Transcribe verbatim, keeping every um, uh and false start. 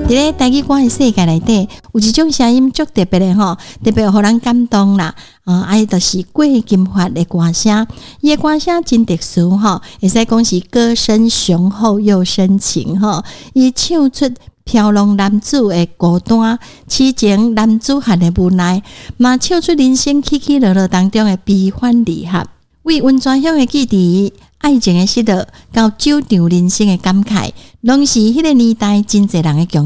伫咧台语歌的世界内底，有一种声音足特别的吼，特别互人感动啦。啊，爱就是郭金发的歌声，伊的歌声真特殊吼，会使讲是歌声雄厚又深情吼。伊唱出飘浪男子的孤单，痴情男子汉的无奈，嘛唱出人生起起落落当中的悲欢离合，为温泉乡的记忆、爱情的失落，到酒场人生的感慨，拢是迄个年代真侪人的共